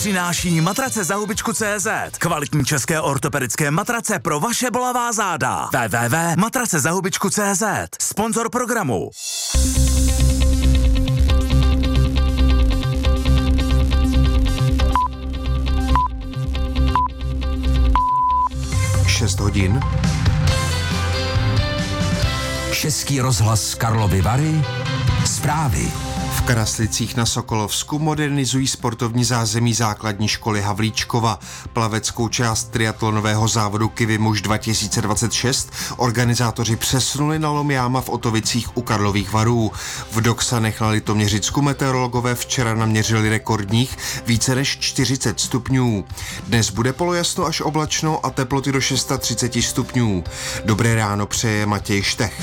přináší matrace za hubičku.cz. Kvalitní české ortopedické matrace pro vaše bolavá záda. www.matracezahubičku.cz. Sponzor programu. hodin. Český rozhlas Karlovy Vary. Zprávy. V Kraslicích na Sokolovsku modernizují sportovní zázemí základní školy Havlíčkova. Plaveckou část triatlonového závodu Kivi Muž 2026 organizátoři přesunuli na lom Jáma v Otovicích u Karlových Varů. V Doksanech na Litoměřicku meteorologové včera naměřili rekordních více než 40 stupňů. Dnes bude polojasno až oblačno a teploty do 630 stupňů. Dobré ráno přeje Matěj Štech.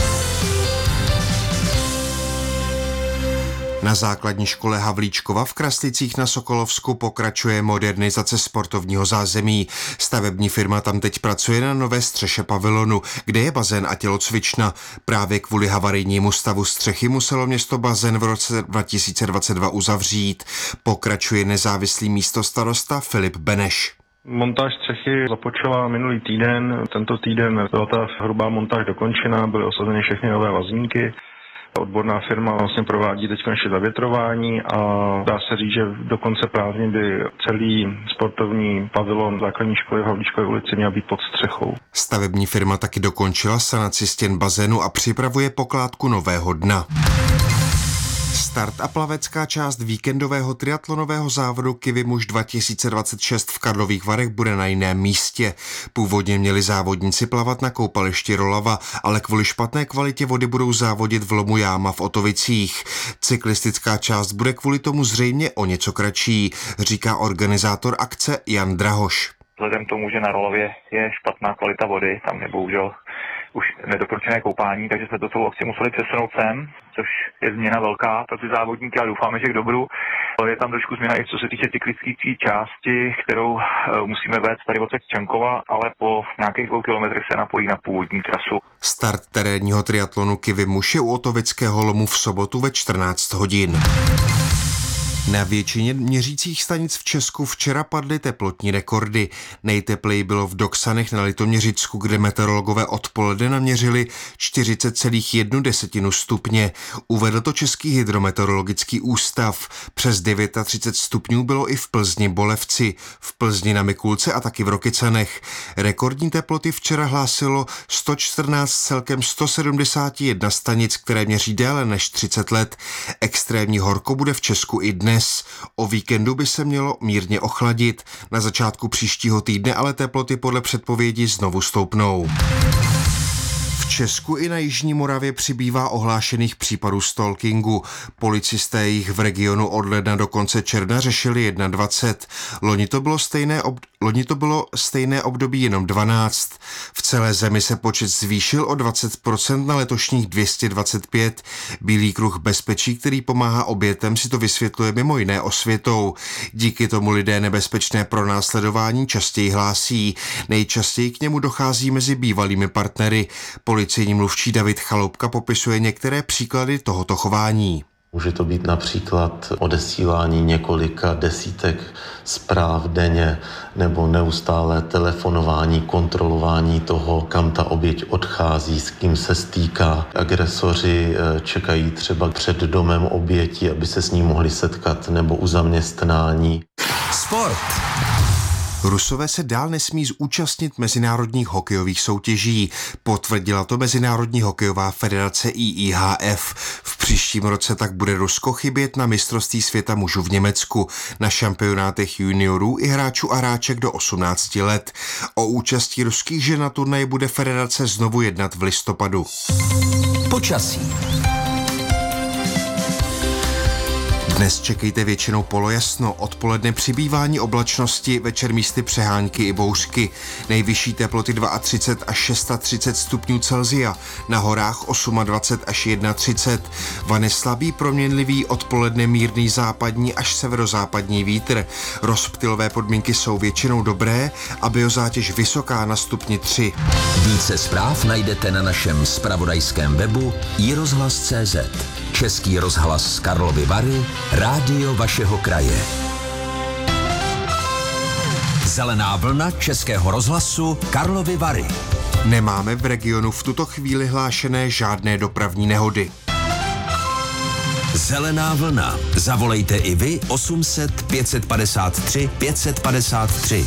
Na základní škole Havlíčkova v Kraslicích na Sokolovsku pokračuje modernizace sportovního zázemí. Stavební firma tam teď pracuje na nové střeše pavilonu, kde je bazén a tělocvična. Právě kvůli havarijnímu stavu střechy muselo město bazén v roce 2022 uzavřít. Pokračuje nezávislý místostarosta Filip Beneš. Montáž střechy započala minulý týden. Tento týden byla ta hrubá montáž dokončena, byly osazeny všechny nové vazínky. Odborná firma vlastně provádí teď ještě zavětrování a dá se říct, že do konce prázdnin by celý sportovní pavilon základní školy v Havlíčkové ulici měl být pod střechou. Stavební firma taky dokončila sanaci stěn bazénu a připravuje pokládku nového dna. Start a plavecká část víkendového triatlonového závodu Kivi Muž 2026 v Karlových Varech bude na jiném místě. Původně měli závodníci plavat na koupališti Rolava, ale kvůli špatné kvalitě vody budou závodit v lomu Jáma v Otovicích. Cyklistická část bude kvůli tomu zřejmě o něco kratší, říká organizátor akce Jan Drahoš. Vzhledem k tomu, že na Rolově je špatná kvalita vody, tam je bohužel už nedoporučené koupání, takže jsme to celou akci museli přesunout sem, což je změna velká pro ty závodníky a doufáme, že k dobru. Je tam trošku změna i co se týče cyklistické části, kterou musíme vést tady od Čankova, ale po nějakých 2 kilometrech se napojí na původní trasu. Start terénního triatlonu Kivi Muž je u Otovického lomu v sobotu ve 14 hodin. Na většině měřících stanic v Česku včera padly teplotní rekordy. Nejtepleji bylo v Doksanech na Litoměřicku, kde meteorologové odpoledne naměřili 40,1 stupně. Uvedl to Český hydrometeorologický ústav. Přes 39 stupňů bylo i v Plzni Bolevci, v Plzni na Mikulce a taky v Rokycanech. Rekordní teploty včera hlásilo 114 z celkem 171 stanic, které měří déle než 30 let. Extrémní horko bude v Česku i dnes. O víkendu by se mělo mírně ochladit. Na začátku příštího týdne ale teploty podle předpovědi znovu stoupnou. V Česku i na jižní Moravě přibývá ohlášených případů stalkingu. Policisté jich v regionu od ledna do konce června řešili 21. Loni to bylo stejné období jenom 12. V celé zemi se počet zvýšil o 20% na letošních 225. Bílý kruh bezpečí, který pomáhá obětem, si to vysvětluje mimo jiné osvětou. Díky tomu lidé nebezpečné pronásledování častěji hlásí. Nejčastěji k němu dochází mezi bývalými partnery. Policejní mluvčí David Chaloupka popisuje některé příklady tohoto chování. Může to být například odesílání několika desítek zpráv denně nebo neustále telefonování, kontrolování toho, kam ta oběť odchází, s kým se stýká. Agresoři čekají třeba před domem oběti, aby se s ní mohli setkat, nebo u zaměstnání. Sport. Rusové se dál nesmí zúčastnit mezinárodních hokejových soutěží. Potvrdila to Mezinárodní hokejová federace IIHF. V příštím roce tak bude Rusko chybět na mistrovství světa mužů v Německu, na šampionátech juniorů i hráčů a hráček do 18 let. O účasti ruských žen na turnaji bude federace znovu jednat v listopadu. Počasí. Dnes čekejte většinou polojasno, odpoledne přibývání oblačnosti, večer místy přehánky i bouřky. Nejvyšší teploty 32 až 630 stupňů Celsia, na horách 28 až 31. Vany slabý proměnlivý, odpoledne mírný západní až severozápadní vítr. Rozptylové podmínky jsou většinou dobré a biozátěž vysoká na stupni 3. Více zpráv najdete na našem zpravodajském webu iRozhlas.cz. Český rozhlas Karlovy Vary, rádio vašeho kraje. Zelená vlna Českého rozhlasu Karlovy Vary. Nemáme v regionu v tuto chvíli hlášené žádné dopravní nehody. Zelená vlna. Zavolejte i vy 800 553 553.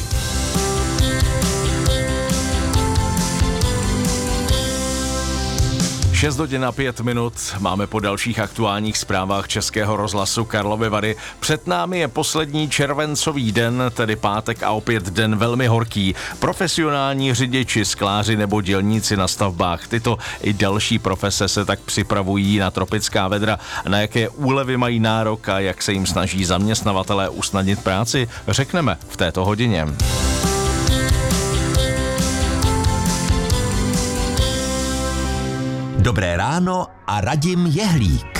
6 hodin a 5 minut máme po dalších aktuálních zprávách Českého rozhlasu Karlovy Vary. Před námi je poslední červencový den, tedy pátek a opět den velmi horký. Profesionální řidiči, skláři nebo dělníci na stavbách, tyto i další profese se tak připravují na tropická vedra. Na jaké úlevy mají nárok a jak se jim snaží zaměstnavatelé usnadnit práci, řekneme v této hodině. Dobré ráno a Radim Jehlík.